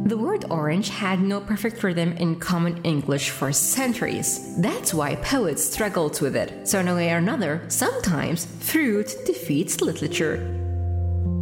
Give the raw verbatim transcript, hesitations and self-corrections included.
The word orange had no perfect rhythm in common English for centuries. That's why poets struggled with it. So in a way or another, sometimes fruit defeats literature.